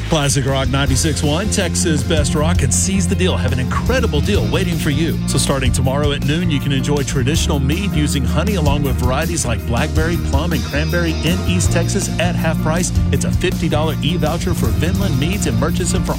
Classic Rock 96.1, Texas Best Rock, and seize the deal. Have an incredible deal waiting for you. So starting tomorrow at noon, you can enjoy traditional mead using honey along with varieties like blackberry, plum, and cranberry in East Texas at half price. It's a $50 e-voucher for Vinland Meads in Murchison for